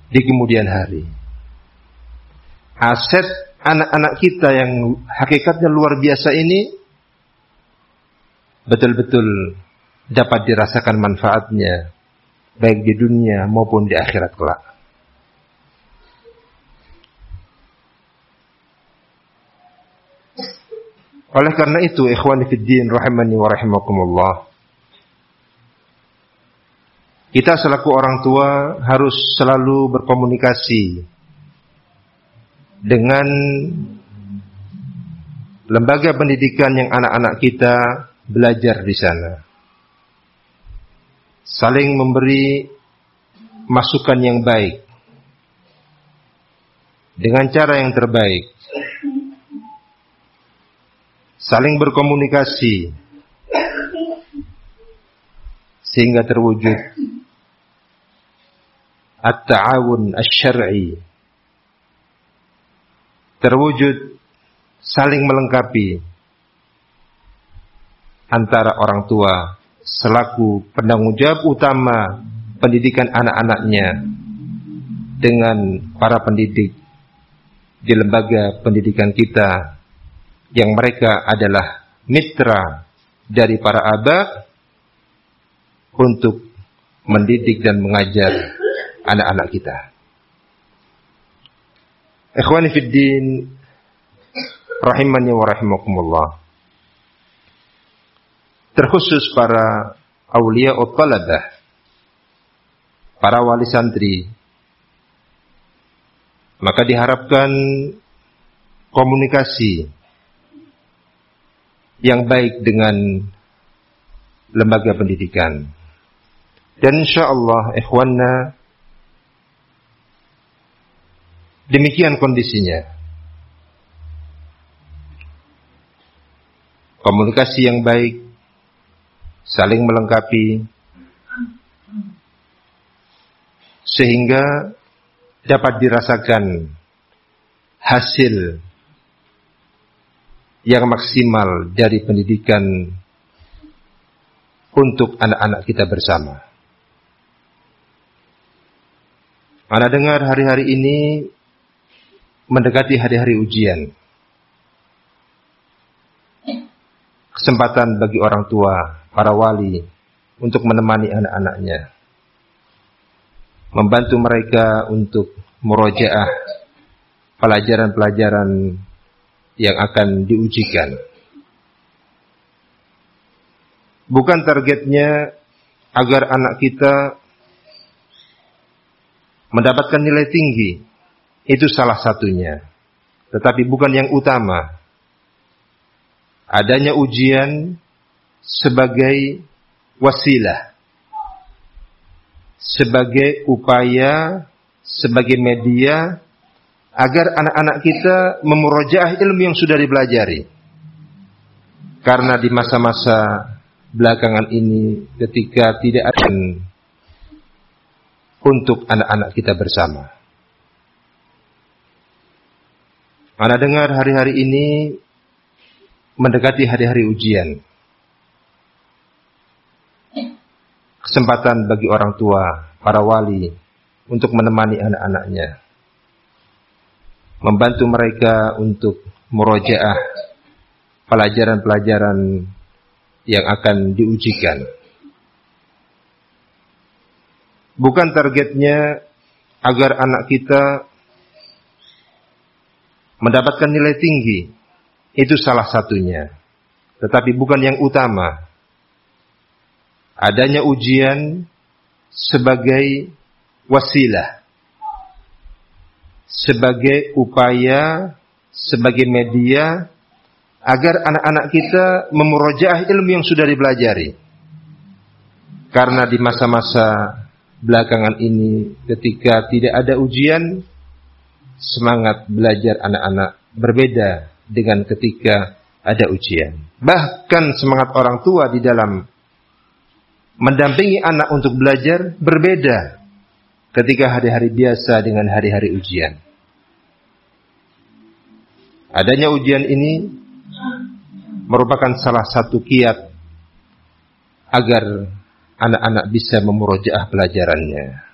di kemudian hari. Aset anak-anak kita yang hakikatnya luar biasa ini betul-betul dapat dirasakan manfaatnya baik di dunia maupun di akhirat kelak. Oleh karena itu, ikhwani fid din rahimani wa rahimakumullah, kita selaku orang tua harus selalu berkomunikasi dengan lembaga pendidikan yang anak-anak kita belajar di sana. Saling memberi masukan yang baik dengan cara yang terbaik. Saling berkomunikasi sehingga terwujud at-ta'awun asy-syar'i, terwujud saling melengkapi antara orang tua selaku penanggung jawab utama pendidikan anak-anaknya dengan para pendidik di lembaga pendidikan kita yang mereka adalah mitra dari para aba untuk mendidik dan mengajar anak-anak kita. Ikhwani fid din rahimani wa rahimakumullah, terkhusus para aulia talabah, para wali santri, maka diharapkan komunikasi yang baik dengan lembaga pendidikan. Dan insyaallah ikhwanna, demikian kondisinya. Komunikasi yang baik, saling melengkapi, sehingga dapat dirasakan hasil yang maksimal dari pendidikan untuk anak-anak kita bersama. Anda dengar hari-hari ini mendekati hari-hari ujian. Kesempatan bagi orang tua, para wali untuk menemani anak-anaknya, membantu mereka untuk murojaah pelajaran-pelajaran yang akan diujikan. Bukan targetnya agar anak kita mendapatkan nilai tinggi, itu salah satunya, tetapi bukan yang utama. Adanya ujian sebagai wasilah, sebagai upaya, sebagai media agar anak-anak kita memurojaah ilmu yang sudah dipelajari. Karena di masa-masa belakangan ini ketika tidak ada untuk anak-anak kita bersama. Anda dengar hari-hari ini mendekati hari-hari ujian. Kesempatan bagi orang tua, para wali untuk menemani anak-anaknya, membantu mereka untuk murojaah pelajaran-pelajaran yang akan diujikan. Bukan targetnya agar anak kita mendapatkan nilai tinggi, itu salah satunya, tetapi bukan yang utama. Adanya ujian sebagai wasilah, sebagai upaya, sebagai media agar anak-anak kita memurojaah ilmu yang sudah dipelajari. Karena di masa-masa belakangan ini ketika tidak ada ujian, semangat belajar anak-anak berbeda dengan ketika ada ujian. Bahkan semangat orang tua di dalam mendampingi anak untuk belajar berbeda ketika hari-hari biasa dengan hari-hari ujian. Adanya ujian ini merupakan salah satu kiat agar anak-anak bisa memurojaah pelajarannya.